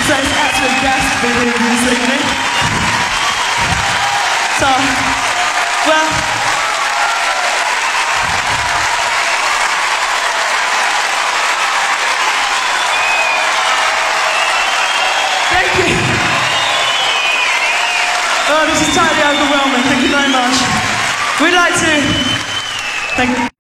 So it's an absolute guest to be here with you this evening. So, well, thank you. Oh, this is totally overwhelming. Thank you very much. We'd like to thank